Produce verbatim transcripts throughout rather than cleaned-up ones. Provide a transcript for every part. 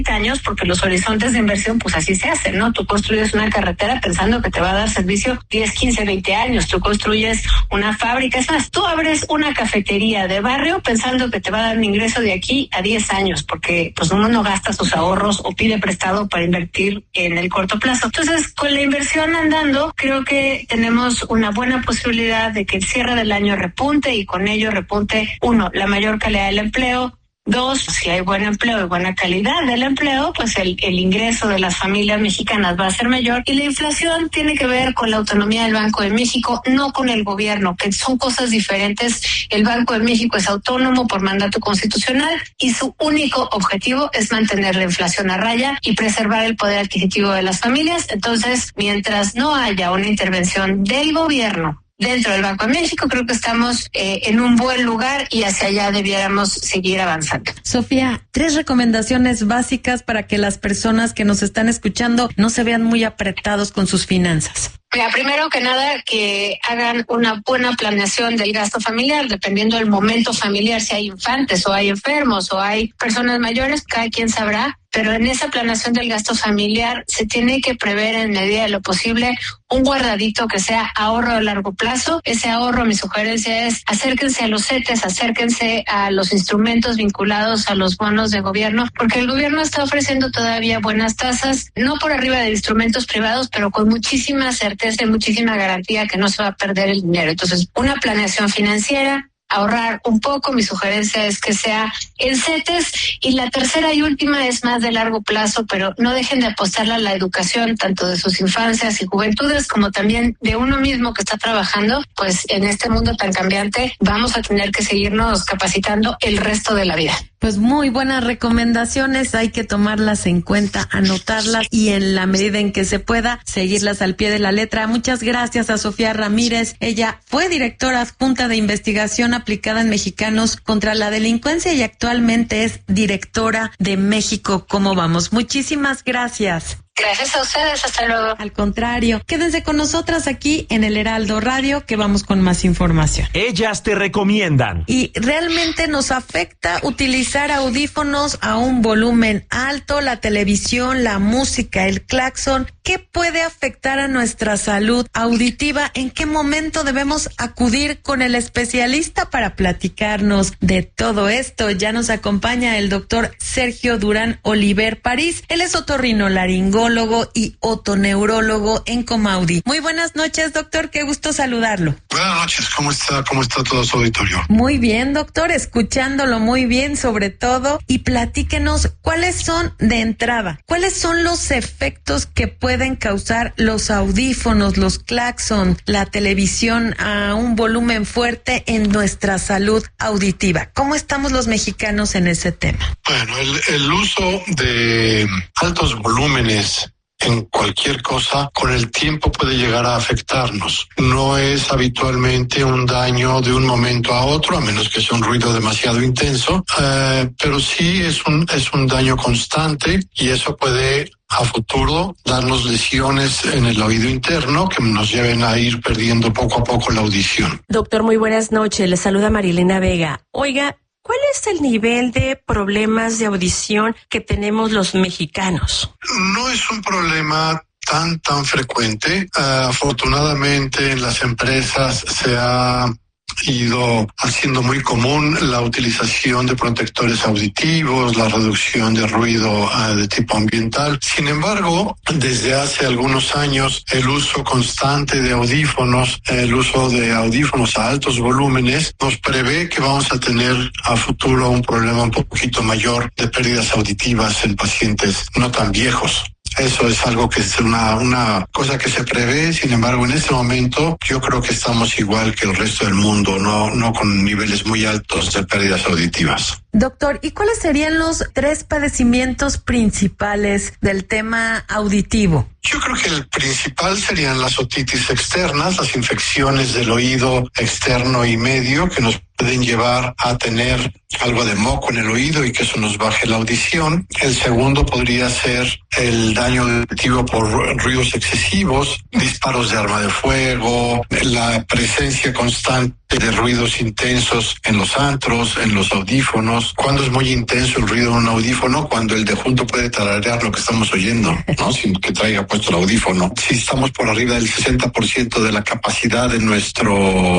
años, porque los horizontes de inversión pues así se hacen, ¿no? Tú construyes una carretera pensando que te va a dar servicio diez, quince, veinte años, tú construyes una fábrica, es más, tú abres una cafetería de barrio pensando que te va a dar un ingreso de aquí a diez años, porque pues uno no gasta sus ahorros o pide prestado para invertir en el corto plazo. Entonces, con la inversión andando, creo que tenemos una buena posibilidad de que el cierre del año repunte y con ello repunte, uno, la mayor calidad del empleo. Dos, si hay buen empleo y buena calidad del empleo, pues el, el ingreso de las familias mexicanas va a ser mayor. Y la inflación tiene que ver con la autonomía del Banco de México, no con el gobierno, que son cosas diferentes. El Banco de México es autónomo por mandato constitucional y su único objetivo es mantener la inflación a raya y preservar el poder adquisitivo de las familias. Entonces, mientras no haya una intervención del gobierno dentro del Banco de México, creo que estamos eh, en un buen lugar y hacia allá debiéramos seguir avanzando. Sofía, tres recomendaciones básicas para que las personas que nos están escuchando no se vean muy apretados con sus finanzas. Mira, primero que nada, que hagan una buena planeación del gasto familiar, dependiendo del momento familiar, si hay infantes o hay enfermos o hay personas mayores, cada quien sabrá, pero en esa planeación del gasto familiar se tiene que prever en medida de lo posible un guardadito que sea ahorro a largo plazo. Ese ahorro, mi sugerencia es acérquense a los CETES, acérquense a los instrumentos vinculados a los bonos de gobierno, porque el gobierno está ofreciendo todavía buenas tasas, no por arriba de instrumentos privados, pero con muchísima certeza y muchísima garantía que no se va a perder el dinero. Entonces, una planeación financiera, ahorrar un poco, mi sugerencia es que sea en CETES, y la tercera y última es más de largo plazo, pero no dejen de apostarle a la educación, tanto de sus infancias y juventudes, como también de uno mismo que está trabajando, pues en este mundo tan cambiante vamos a tener que seguirnos capacitando el resto de la vida. Pues muy buenas recomendaciones, hay que tomarlas en cuenta, anotarlas y en la medida en que se pueda, seguirlas al pie de la letra. Muchas gracias a Sofía Ramírez. Ella fue directora adjunta de investigación aplicada en mexicanos contra la delincuencia y actualmente es directora de México Cómo Vamos. Muchísimas gracias. Gracias a ustedes, hasta luego. Al contrario, quédense con nosotras aquí en el Heraldo Radio, que vamos con más información. Ellas te recomiendan. Y realmente nos afecta utilizar audífonos a un volumen alto, la televisión, la música, el claxon. ¿Qué puede afectar a nuestra salud auditiva? ¿En qué momento debemos acudir con el especialista para platicarnos de todo esto? Ya nos acompaña el doctor Sergio Durán Oliver París. Él es otorrinolaringólogo y otoneurólogo en Comaudi. Muy buenas noches, doctor, qué gusto saludarlo. Buenas noches, ¿cómo está? ¿Cómo está todo su auditorio? Muy bien, doctor, escuchándolo muy bien sobre todo, y platíquenos cuáles son de entrada, cuáles son los efectos que pueden causar los audífonos, los claxon, la televisión a un volumen fuerte en nuestra salud auditiva. ¿Cómo estamos los mexicanos en ese tema? Bueno, el, el uso de altos volúmenes en cualquier cosa, con el tiempo puede llegar a afectarnos. No es habitualmente un daño de un momento a otro, a menos que sea un ruido demasiado intenso, eh, pero sí es un, es un daño constante, y eso puede a futuro darnos lesiones en el oído interno que nos lleven a ir perdiendo poco a poco la audición. Doctor, muy buenas noches. Le saluda Marilena Vega. Oiga, ¿cuál es el nivel de problemas de audición que tenemos los mexicanos? No es un problema tan, tan frecuente. Uh, afortunadamente en las empresas se ha ido haciendo muy común la utilización de protectores auditivos, la reducción de ruido uh, de tipo ambiental. Sin embargo, desde hace algunos años, el uso constante de audífonos, el uso de audífonos a altos volúmenes, nos prevé que vamos a tener a futuro un problema un poquito mayor de pérdidas auditivas en pacientes no tan viejos. Eso es algo que es una, una cosa que se prevé. Sin embargo, en este momento yo creo que estamos igual que el resto del mundo, no, no con niveles muy altos de pérdidas auditivas. Doctor, ¿y cuáles serían los tres padecimientos principales del tema auditivo? Yo creo que el principal serían las otitis externas, las infecciones del oído externo y medio que nos pueden llevar a tener algo de moco en el oído y que eso nos baje la audición. El segundo podría ser el daño auditivo por ruidos excesivos, disparos de arma de fuego, la presencia constante de ruidos intensos en los antros, en los audífonos, audífonos. ¿Cuándo es muy intenso el ruido de un audífono? Cuando el de junto puede tararear lo que estamos oyendo, ¿no? Sin que traiga puesto el audífono. Si estamos por arriba del sesenta por ciento de la capacidad de nuestro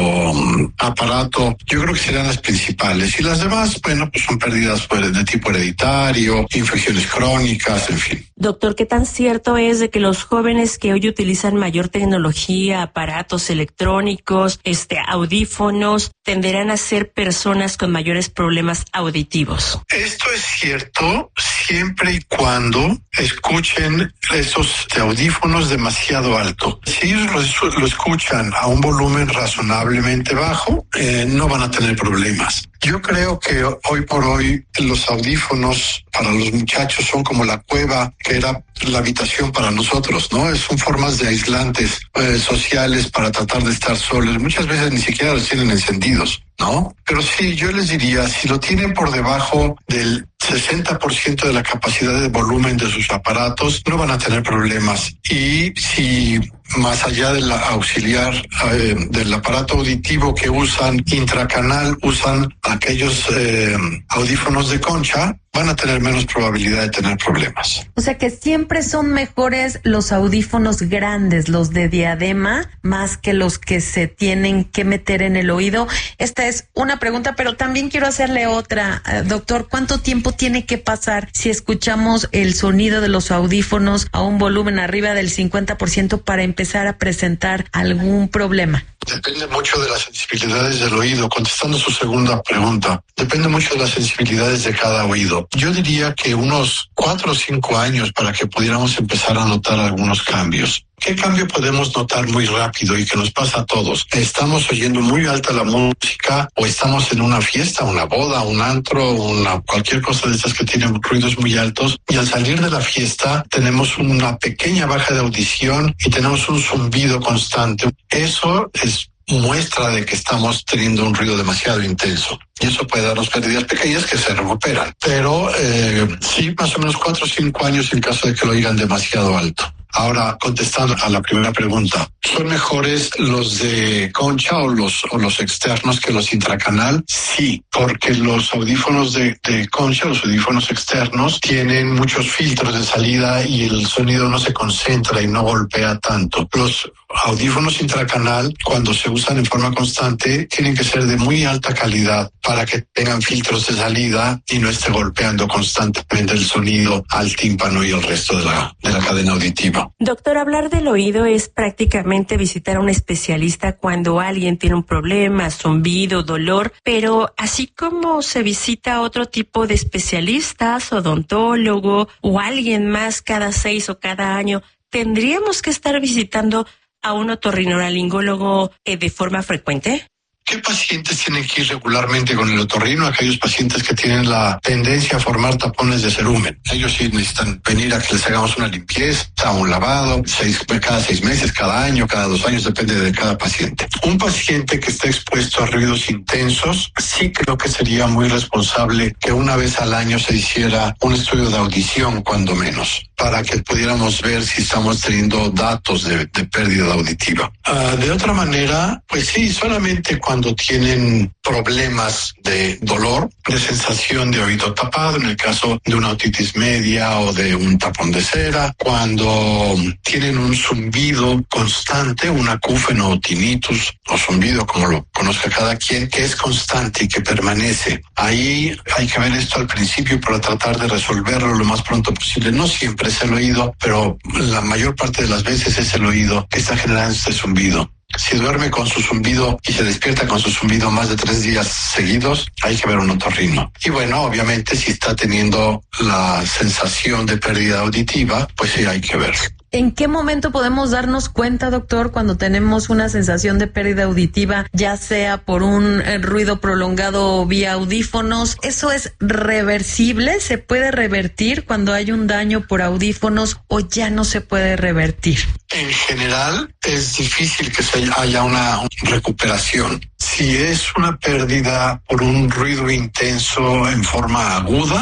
um, aparato, yo creo que serían las principales. Y las demás, bueno, pues son pérdidas pues, de tipo hereditario, infecciones crónicas, en fin. Doctor, ¿qué tan cierto es de que los jóvenes que hoy utilizan mayor tecnología, aparatos electrónicos, este, audífonos, tenderán a ser personas con mayores problemas auditivos? Esto es cierto siempre y cuando escuchen esos audífonos demasiado alto. Si ellos lo, lo escuchan a un volumen razonablemente bajo, eh, no van a tener problemas. Yo creo que hoy por hoy los audífonos para los muchachos son como la cueva que era la habitación para nosotros, ¿no? Son formas de aislantes eh, sociales para tratar de estar solos. Muchas veces ni siquiera los tienen encendidos, ¿no? Pero sí, yo les diría, si lo tienen por debajo del sesenta por ciento de la capacidad de volumen de sus aparatos, no van a tener problemas. Y si más allá del auxiliar eh, del aparato auditivo que usan intracanal, usan aquellos eh, audífonos de concha, van a tener menos probabilidad de tener problemas. O sea que siempre son mejores los audífonos grandes, los de diadema, más que los que se tienen que meter en el oído. Esta es una pregunta, pero también quiero hacerle otra. Uh, doctor, ¿cuánto tiempo tiene que pasar si escuchamos el sonido de los audífonos a un volumen arriba del cincuenta por ciento para empezar a presentar algún problema? Depende mucho de las sensibilidades del oído. Contestando su segunda pregunta, depende mucho de las sensibilidades de cada oído. Yo diría que unos cuatro o cinco años para que pudiéramos empezar a notar algunos cambios. ¿Qué cambio podemos notar muy rápido y que nos pasa a todos? Estamos oyendo muy alta la música o estamos en una fiesta, una boda, un antro, una cualquier cosa de estas que tienen ruidos muy altos y al salir de la fiesta tenemos una pequeña baja de audición y tenemos un zumbido constante. Eso es muestra de que estamos teniendo un ruido demasiado intenso. Y eso puede darnos pérdidas pequeñas que se recuperan. Pero eh, sí, más o menos cuatro o cinco años en caso de que lo oigan demasiado alto. Ahora, contestando a la primera pregunta, ¿son mejores los de concha o los o los externos que los intracanal? Sí, porque los audífonos de, de concha, los audífonos externos, tienen muchos filtros de salida y el sonido no se concentra y no golpea tanto. Los audífonos intracanal, cuando se usan en forma constante, tienen que ser de muy alta calidad para que tengan filtros de salida y no esté golpeando constantemente el sonido al tímpano y el resto de la, de la cadena auditiva. Doctor, hablar del oído es prácticamente visitar a un especialista cuando alguien tiene un problema, zumbido, dolor, pero así como se visita a otro tipo de especialistas, odontólogo o alguien más cada seis o cada año, ¿tendríamos que estar visitando a un otorrinolaringólogo eh, de forma frecuente? ¿Qué pacientes tienen que ir regularmente con el otorrino? Aquellos pacientes que tienen la tendencia a formar tapones de cerumen. Ellos sí necesitan venir a que les hagamos una limpieza, un lavado, seis, cada seis meses, cada año, cada dos años, depende de cada paciente. Un paciente que está expuesto a ruidos intensos, sí creo que sería muy responsable que una vez al año se hiciera un estudio de audición, cuando menos, para que pudiéramos ver si estamos teniendo datos de, de pérdida auditiva. Uh, de otra manera, pues sí, solamente cuando cuando tienen problemas de dolor, de sensación de oído tapado, en el caso de una otitis media o de un tapón de cera, cuando tienen un zumbido constante, un acúfeno o tinnitus o zumbido, como lo conozca cada quien, que es constante y que permanece. Ahí hay que ver esto al principio para tratar de resolverlo lo más pronto posible. No siempre es el oído, pero la mayor parte de las veces es el oído que está generando este zumbido. Si duerme con su zumbido y se despierta con su zumbido más de tres días seguidos, hay que ver un otorrino. Y bueno, obviamente si está teniendo la sensación de pérdida auditiva, pues sí hay que ver. ¿En qué momento podemos darnos cuenta, doctor, cuando tenemos una sensación de pérdida auditiva, ya sea por un eh, ruido prolongado vía audífonos? ¿Eso es reversible? ¿Se puede revertir cuando hay un daño por audífonos o ya no se puede revertir? En general, es difícil que se haya una recuperación. Si es una pérdida por un ruido intenso en forma aguda,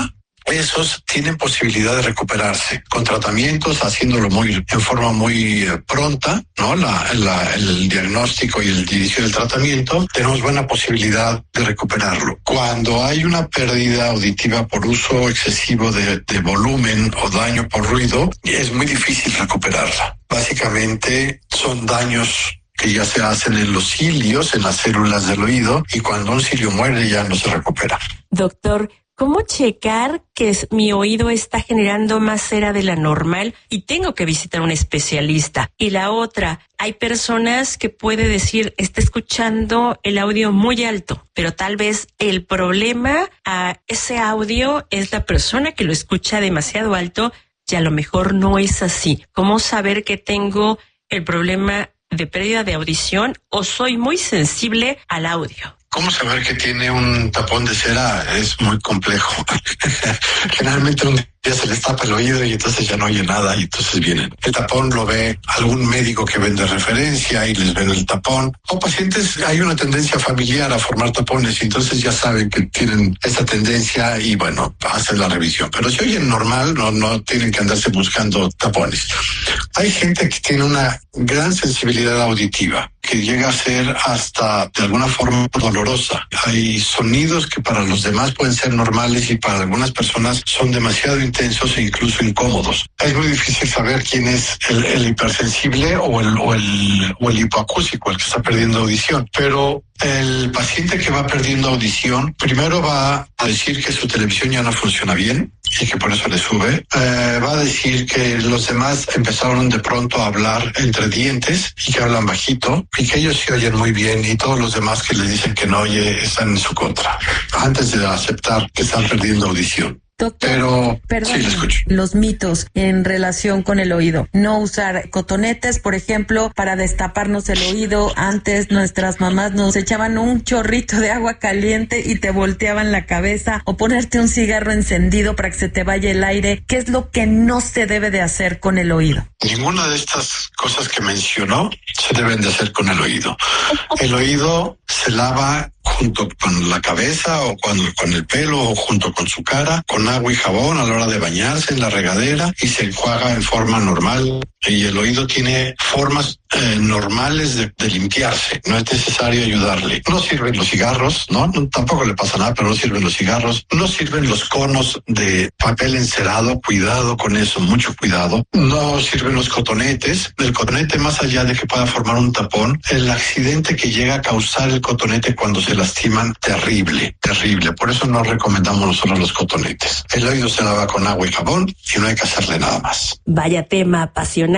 esos tienen posibilidad de recuperarse con tratamientos, haciéndolo muy en forma muy eh, pronta, ¿no? La, la, el diagnóstico y el inicio del tratamiento, tenemos buena posibilidad de recuperarlo. Cuando hay una pérdida auditiva por uso excesivo de, de volumen o daño por ruido, es muy difícil recuperarla. Básicamente son daños que ya se hacen en los cilios, en las células del oído, y cuando un cilio muere ya no se recupera. Doctor, ¿cómo checar que mi oído está generando más cera de la normal y tengo que visitar a un especialista? Y la otra, hay personas que puede decir, está escuchando el audio muy alto, pero tal vez el problema a ese audio es la persona que lo escucha demasiado alto y a lo mejor no es así. ¿Cómo saber que tengo el problema de pérdida de audición o soy muy sensible al audio? ¿Cómo saber que tiene un tapón de cera? Es muy complejo. Generalmente un día se les tapa el oído y entonces ya no oye nada y entonces vienen. El tapón lo ve algún médico que vende referencia y les ven el tapón. O pacientes, hay una tendencia familiar a formar tapones y entonces ya saben que tienen esa tendencia y bueno, hacen la revisión. Pero si oyen normal, no, no tienen que andarse buscando tapones. Hay gente que tiene una gran sensibilidad auditiva que llega a ser hasta de alguna forma dolorosa. Hay sonidos que para los demás pueden ser normales y para algunas personas son demasiado intensos e incluso incómodos. Es muy difícil saber quién es el, el hipersensible o el, o, el, o el hipoacúsico, el que está perdiendo audición. Pero el paciente que va perdiendo audición, primero va a decir que su televisión ya no funciona bien y que por eso le sube. Eh, va a decir que los demás empezaron de pronto a hablar entre dientes y que hablan bajito y que ellos sí oyen muy bien y todos los demás que le dicen que no oye están en su contra, antes de aceptar que están perdiendo audición. Doctor, Pero, perdón, sí, le escucho. Los mitos en relación con el oído. No usar cotonetes, por ejemplo, para destaparnos el oído. Antes nuestras mamás nos echaban un chorrito de agua caliente y te volteaban la cabeza, o ponerte un cigarro encendido para que se te vaya el aire. ¿Qué es lo que no se debe de hacer con el oído? Ninguna de estas cosas que mencionó se deben de hacer con el oído. El oído se lava junto con la cabeza o con, con el pelo o junto con su cara, con agua y jabón a la hora de bañarse en la regadera y se enjuaga en forma normal. Y el oído tiene formas eh, normales de, de limpiarse. No es necesario ayudarle. No sirven los cigarros, ¿no? ¿no? Tampoco le pasa nada, pero no sirven los cigarros. No sirven los conos de papel encerado. Cuidado con eso, mucho cuidado. No sirven los cotonetes. El cotonete, más allá de que pueda formar un tapón, el accidente que llega a causar el cotonete cuando se lastiman, terrible, terrible. Por eso no recomendamos nosotros los cotonetes. El oído se lava con agua y jabón y no hay que hacerle nada más. Vaya tema apasionante.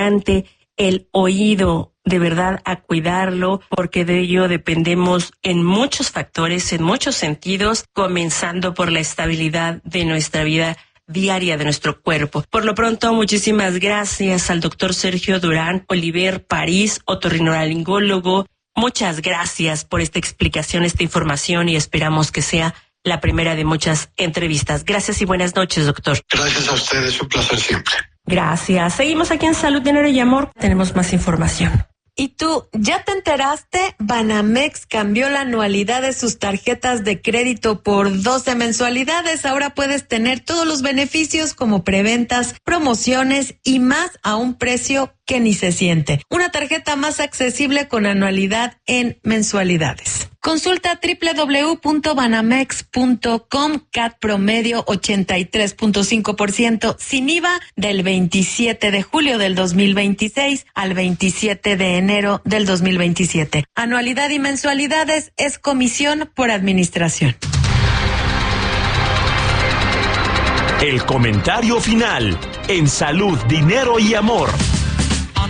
El oído, de verdad, a cuidarlo, porque de ello dependemos en muchos factores, en muchos sentidos, comenzando por la estabilidad de nuestra vida diaria, de nuestro cuerpo. Por lo pronto, muchísimas gracias al doctor Sergio Durán Oliver París, otorrinolaringólogo. Muchas gracias por esta explicación, esta información, y esperamos que sea la primera de muchas entrevistas. Gracias y buenas noches, doctor. Gracias a ustedes, un placer siempre. Gracias. Seguimos aquí en Salud, Dinero y Amor. Tenemos más información. ¿Y tú, ya te enteraste? Banamex cambió la anualidad de sus tarjetas de crédito por doce mensualidades. Ahora puedes tener todos los beneficios como preventas, promociones y más a un precio que ni se siente. Una tarjeta más accesible con anualidad en mensualidades. Consulta doble u doble u doble u punto banamex punto com. C A T promedio ochenta y tres punto cinco por ciento sin I V A del veintisiete de julio del dos mil veintiséis al veintisiete de enero del dos mil veintisiete. Anualidad y mensualidades es comisión por administración. El comentario final en Salud, Dinero y Amor.